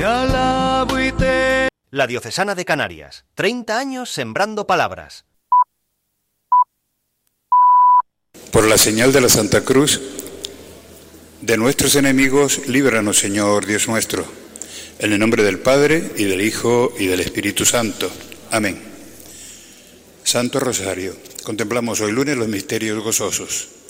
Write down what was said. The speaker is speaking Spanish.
La Diocesana de Canarias, 30 años sembrando palabras. Por la señal de la Santa Cruz, de nuestros enemigos, líbranos, Señor Dios nuestro. En el nombre del Padre, y del Hijo, y del Espíritu Santo. Amén. Santo Rosario. Contemplamos hoy lunes los misterios gozosos.